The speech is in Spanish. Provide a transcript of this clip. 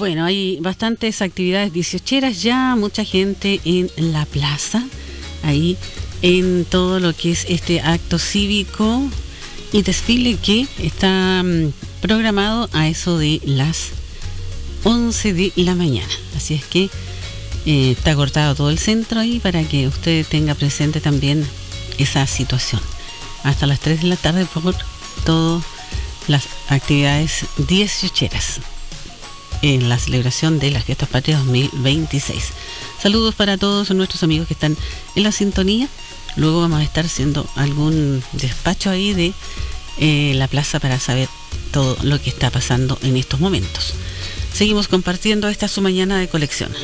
Bueno, hay bastantes actividades 18eras ya, mucha gente en la plaza, ahí en todo lo que es este acto cívico y desfile que está programado a eso de las 11 de la mañana. Así es que está cortado todo el centro ahí para que usted tenga presente también esa situación. Hasta las 3 de la tarde por todas las actividades 18eras en la celebración de las Fiestas Patrias 2026. Saludos para todos nuestros amigos que están en la sintonía. Luego vamos a estar haciendo algún despacho ahí de la plaza para saber todo lo que está pasando en estos momentos. Seguimos compartiendo esta su mañana de colección.